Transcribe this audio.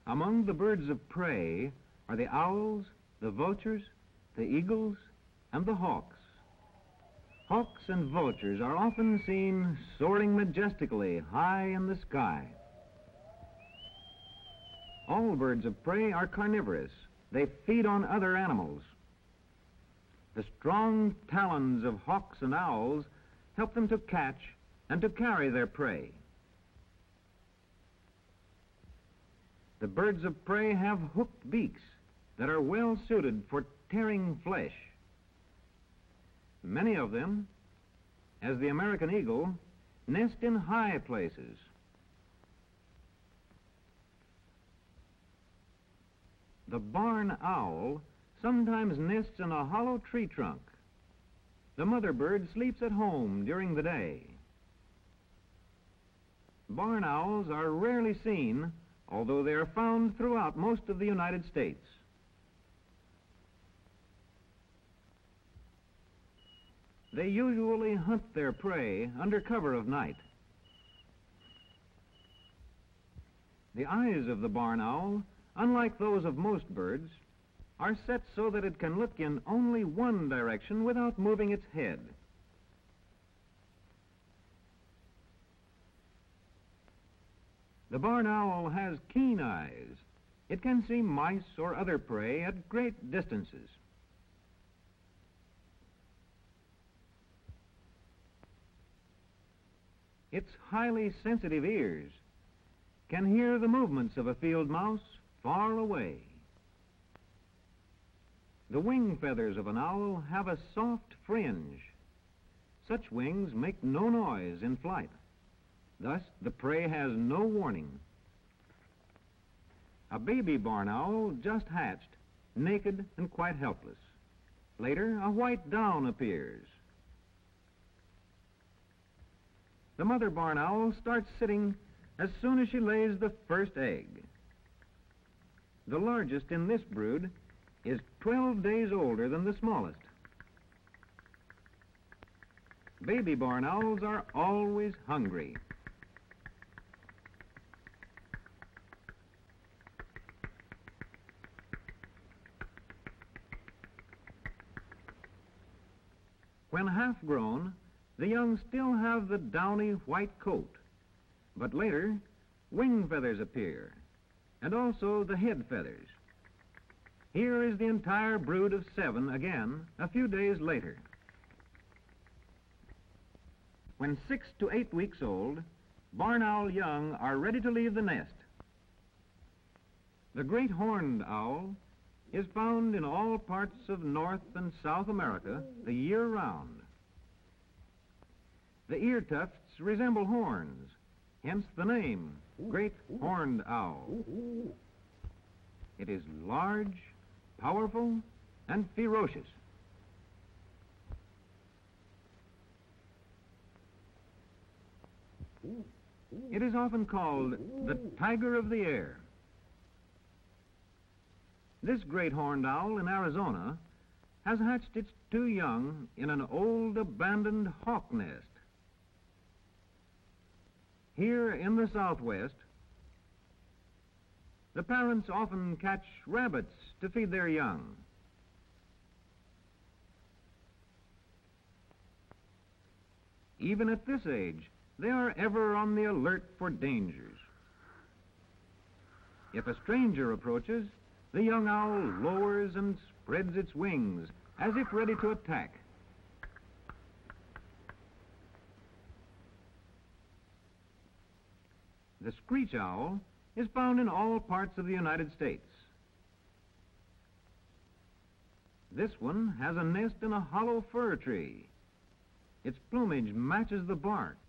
Among the birds of prey are the owls, the vultures, the eagles, and the hawks. Hawks and vultures are often seen soaring majestically high in the sky. All birds of prey are carnivorous. They feed on other animals. The strong talons of hawks and owls help them to catch and to carry their prey. The birds of prey have hooked beaks that are well suited for tearing flesh. Many of them, as the American eagle, nest in high places. The barn owl sometimes nests in a hollow tree trunk. The mother bird sleeps at home during the day. Barn owls are rarely seen, although they are found throughout most of the United States. They usually hunt their prey under cover of night. The eyes of the barn owl, unlike those of most birds, are set so that it can look in only one direction without moving its head. The barn owl has keen eyes. It can see mice or other prey at great distances. Its highly sensitive ears can hear the movements of a field mouse far away. The wing feathers of an owl have a soft fringe. Such wings make no noise in flight. Thus, the prey has no warning. A baby barn owl just hatched, naked and quite helpless. Later, a white down appears. The mother barn owl starts sitting as soon as she lays the first egg. The largest in this brood is 12 days older than the smallest. Baby barn owls are always hungry. When half grown, the young still have the downy white coat, but later wing feathers appear, and also the head feathers. Here is the entire brood of 7 again a few days later. When 6 to 8 weeks old, barn owl young are ready to leave the nest. The great horned owl is found in all parts of North and South America the year round. The ear tufts resemble horns, hence the name, great horned owl. It is large, powerful, and ferocious. It is often called the tiger of the air. This great horned owl in Arizona has hatched its 2 young in an old abandoned hawk nest. Here in the Southwest, the parents often catch rabbits to feed their young. Even at this age, they are ever on the alert for dangers. If a stranger approaches, the young owl lowers and spreads its wings as if ready to attack. The screech owl is found in all parts of the United States. This one has a nest in a hollow fir tree. Its plumage matches the bark.